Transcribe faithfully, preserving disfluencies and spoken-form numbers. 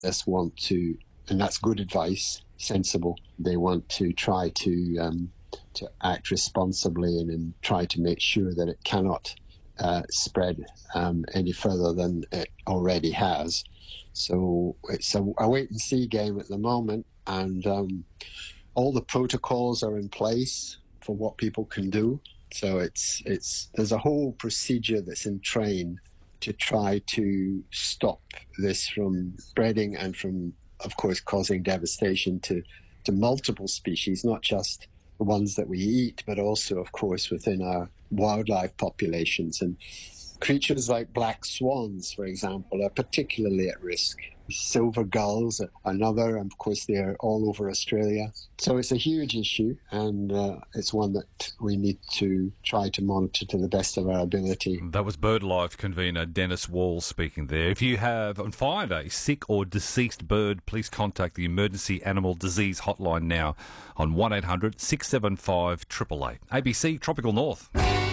just want to, and that's good advice, sensible. They want to try to um, to act responsibly and, and try to make sure that it cannot uh, spread um, any further than it already has. So it's a, a wait-and-see game at the moment, and um, all the protocols are in place for what people can do. So it's it's there's a whole procedure that's in train to try to stop this from spreading and from, of course, causing devastation to, to multiple species, not just the ones that we eat, but also, of course, within our wildlife populations. And creatures like black swans, for example, are particularly at risk. Silver gulls, another, and of course they're all over Australia. So it's a huge issue, and uh, it's one that we need to try to monitor to the best of our ability. That was BirdLife convener Dennis Wall speaking there. If you have and find a sick or deceased bird, please contact the Emergency Animal Disease Hotline now on one eight hundred six seven five eight eight eight. A B C Tropical North.